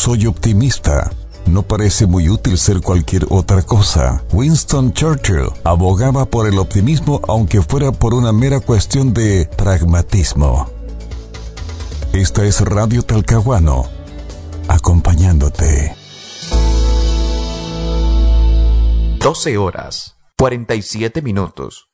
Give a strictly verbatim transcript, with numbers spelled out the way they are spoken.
soy optimista. No parece muy útil ser cualquier otra cosa. Winston Churchill abogaba por el optimismo aunque fuera por una mera cuestión de pragmatismo. Esta es Radio Talcahuano, acompañándote. doce horas, cuarenta y siete minutos.